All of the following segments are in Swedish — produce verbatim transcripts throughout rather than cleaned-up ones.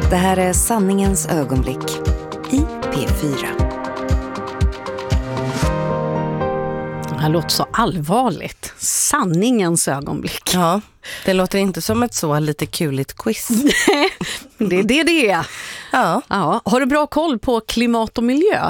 Det här är sanningens ögonblick i P fyra. Det här låter så allvarligt. Sanningens ögonblick. Ja, det låter inte som ett så lite kuligt quiz. Nej, det är det det är. Ja. Ja. Har du bra koll på klimat och miljö?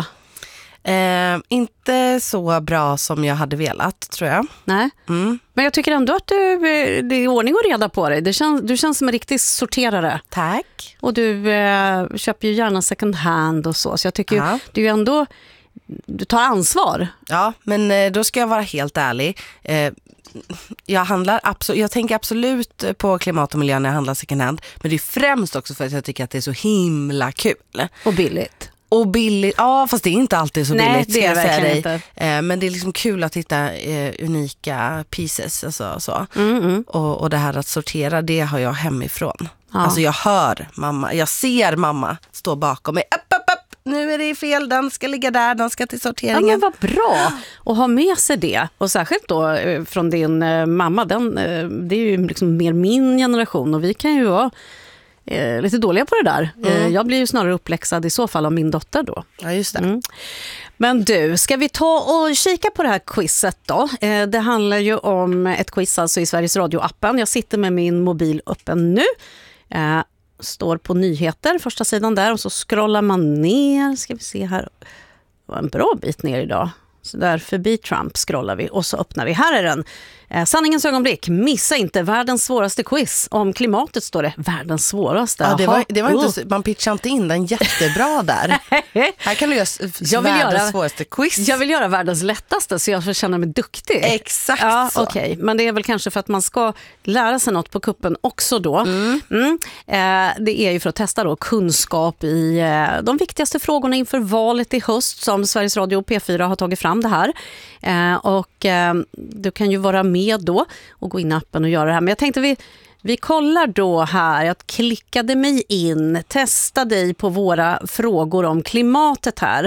Eh, inte så bra som jag hade velat, tror jag. Nej, Mm. men jag tycker ändå att du, det är ordning och reda på dig. Det känns, du känns som en riktig sorterare. Tack. Och du eh, köper ju gärna second hand och så. Så jag tycker Ja. ju, du är ändå, du tar ansvar. Ja, men eh, då ska jag vara helt ärlig. Eh, jag, handlar absolut, jag tänker absolut på klimat och miljö när jag handlar second hand. Men det är främst också för att jag tycker att det är så himla kul. Och billigt. Och billigt, ja fast det är inte alltid så Nej, billigt, det ska är jag säga verkligen dig. inte. Eh, men det är liksom kul att hitta eh, unika pieces alltså, så. Mm, mm. Och, och det här att sortera, det har jag hemifrån. Ja. Alltså jag hör mamma, jag ser mamma stå bakom mig. Upp, upp, upp. Nu är det fel, den ska ligga där, den ska till Ja, sorteringen. men vad bra att ha med sig det. Och särskilt då eh, från din eh, mamma. Den, eh, det är ju liksom mer min generation. Och vi kan ju vara eh, lite dåliga på det där. Mm. Eh, jag blir ju snarare uppläxad i så fall av min dotter då. Ja, just det. Mm. Men du, ska vi ta och kika på det här quizet då? Eh, det handlar ju om ett quiz alltså i Sveriges Radio-appen. Jag sitter med min mobil öppen nu. Eh, står på nyheter, första sidan där. Och så scrollar man ner. Ska vi se här. Det var en bra bit ner idag. Så där förbi Trump scrollar vi och så öppnar vi. Här är den. Eh, sanningens ögonblick. Missa inte världens svåraste quiz. Om klimatet står det världens svåraste. Ja, det var, det var Jaha. inte, så- man pitchade inte in den jättebra där. Här kan du göra s- Jag vill världens göra- svåraste quiz. Jag vill göra världens lättaste så jag får känna mig duktig. Exakt Ja, så. okej. Men det är väl kanske för att man ska lära sig något på kuppen också då. Mm. Mm. Eh, det är ju för att testa då kunskap i eh, de viktigaste frågorna inför valet i höst som Sveriges Radio och P fyra har tagit fram det här. Eh, och eh, du kan ju vara med då och gå in i appen och göra det här. Men jag tänkte vi, vi kollar då här. Jag klickade mig in, testa dig på våra frågor om klimatet här.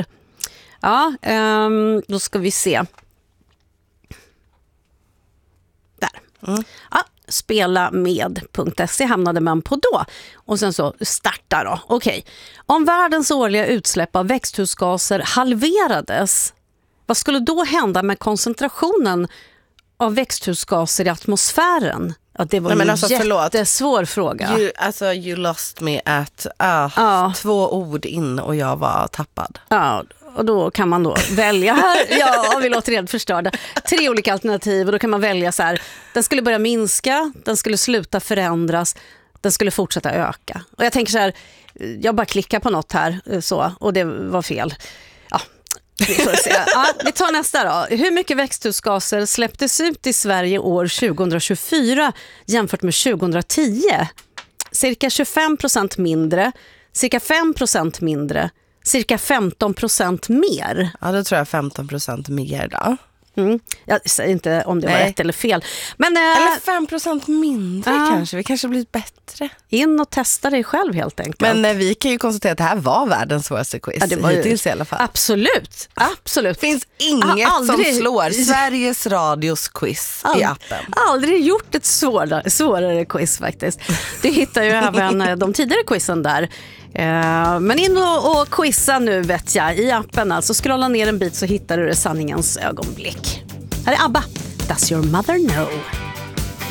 Ja, ehm, då ska vi se. Där. Mm. Ja, spela med punkt se hamnade man på då. Och sen så starta då. Okej. Om världens årliga utsläpp av växthusgaser halverades, vad skulle då hända med koncentrationen av växthusgaser i atmosfären? Ja, det var Nej, men en alltså, förlåt. jättesvår fråga. You, alltså, you lost me at uh, Ja. två ord in och jag var tappad. Ja, och då kan man då välja här. Ja, vi låter redan förstörda. Tre olika alternativ och då kan man välja så här. Den skulle börja minska, den skulle sluta förändras, den skulle fortsätta öka. Och jag tänker så här, jag bara klickar på något här så och det var fel. Ja, vi får se. Ja, vi tar nästa då. Hur mycket växthusgaser släpptes ut i Sverige år tjugohundratjugofyra jämfört med tjugohundratio? Cirka tjugofem procent mindre, cirka fem procent mindre, cirka femton procent mer. Ja, då tror jag femton procent mer då. Mm. Jag säger inte om det var Nej. rätt eller fel. Men äh, Eller fem procent mindre Ja. kanske. Vi kanske blir bättre. in och testa dig själv helt enkelt. Men eh, vi kan ju konstatera att det här var världens svåraste quiz. Ja, det var ju- hittills i alla fall. Absolut, absolut. Det finns inget Jag har aldrig- som slår Sveriges Radios quiz i Ald- appen. Aldrig gjort ett svårare, svårare quiz faktiskt. Du hittar ju även eh, de tidigare quizen där. Eh, Men in och, och quizza nu vet jag i appen. Alltså scrolla ner en bit så hittar du det sanningens ögonblick. Här är ABBA. Does your mother know?